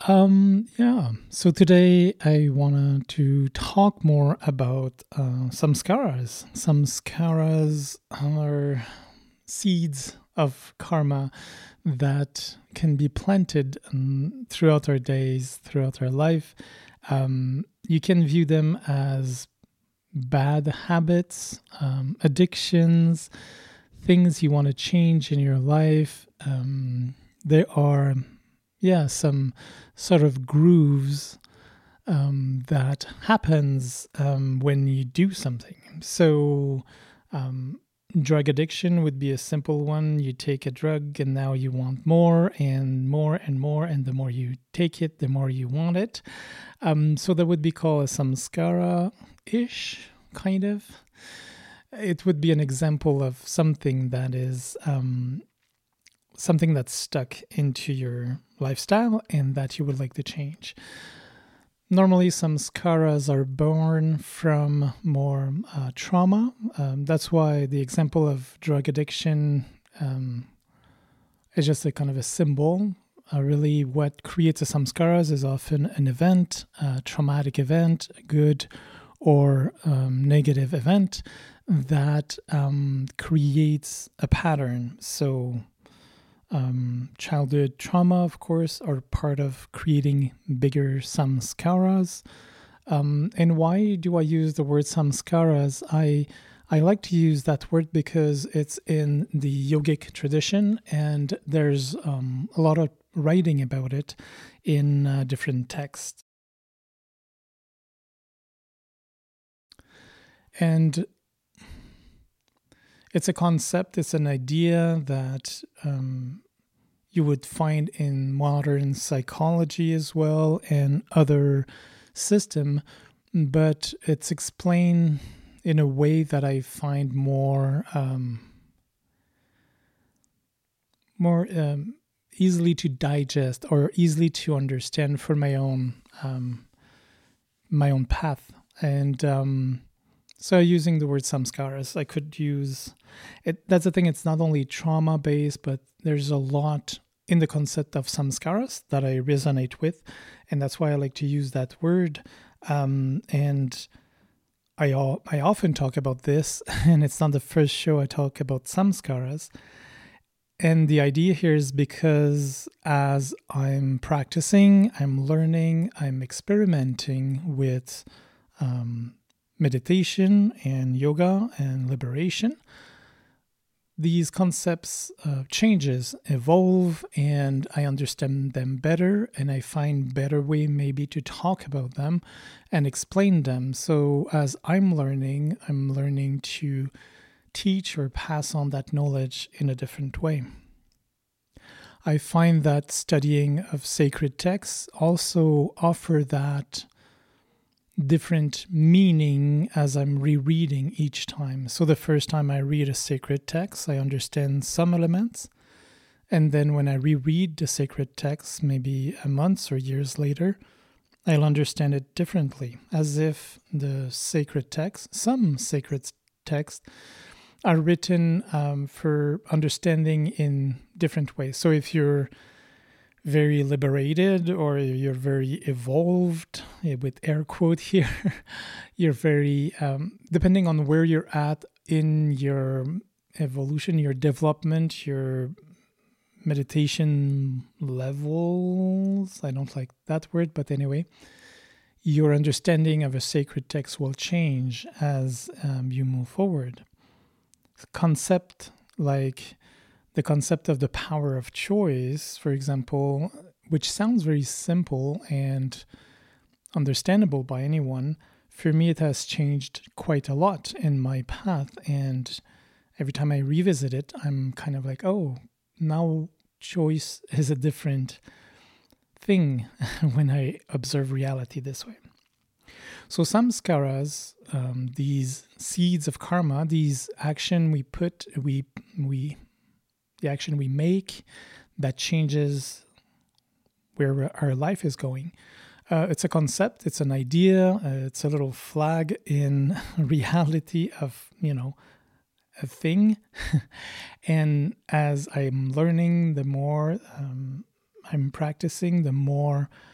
Yeah. So today I wanted to talk more about samskaras. Samskaras are seeds of karma that can be planted throughout our days, throughout our life. You can view them as bad habits, addictions, things you want to change in your life. There are, yeah, some sort of grooves that happens when you do something. So, um, drug addiction would be a simple one. You take a drug and now you want more and more and more, and the more you take it, the more you want it. So that would be called a samskara ish, kind of. It would be an example of something that is something that's stuck into your lifestyle and that you would like to change. Normally, samskaras are born from more trauma. That's why the example of drug addiction is just a kind of a symbol. Really, what creates a samskaras is often an event, a traumatic event, a good or negative event that creates a pattern. So, childhood trauma, of course, are part of creating bigger samskaras. And why do I use the word samskaras? I like to use that word because it's in the yogic tradition, and there's a lot of writing about it in different texts. And it's a concept, it's an idea that you would find in modern psychology as well and other system, but it's explained in a way that I find more easily to digest or easily to understand for my own path. And so using the word samskaras, I could use it. That's the thing. It's not only trauma based, but there's a lot in the concept of samskaras that I resonate with, and that's why I like to use that word. And I often talk about this, and it's not the first show I talk about samskaras. And the idea here is because as I'm practicing, I'm learning, I'm experimenting with meditation and yoga and liberation, these concepts changes, evolve, and I understand them better, and I find better way maybe to talk about them and explain them. So as I'm learning to teach or pass on that knowledge in a different way. I find that studying of sacred texts also offer that different meaning as I'm rereading each time. So the first time I read a sacred text, I understand some elements. And then when I reread the sacred text, maybe a month or years later, I'll understand it differently, as if the sacred text, some sacred texts, are written for understanding in different ways. So if you're very liberated or you're very evolved, with air quote here, you're very, depending on where you're at in your evolution, your development, your meditation levels, I don't like that word, but anyway, your understanding of a sacred text will change as you move forward. Concept like the concept of the power of choice, for example, which sounds very simple and understandable by anyone, for me it has changed quite a lot in my path. And every time I revisit it, I'm kind of like, oh, now choice is a different thing when I observe reality this way. So samskaras, these seeds of karma, these action the action we make that changes where our life is going. It's a concept, it's an idea, it's a little flag in reality of, a thing. And as I'm learning, the more I'm practicing, the more